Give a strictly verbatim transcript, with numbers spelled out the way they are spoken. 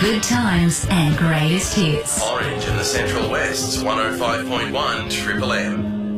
good times and greatest hits. Orange in the Central West's one oh five point one Triple M.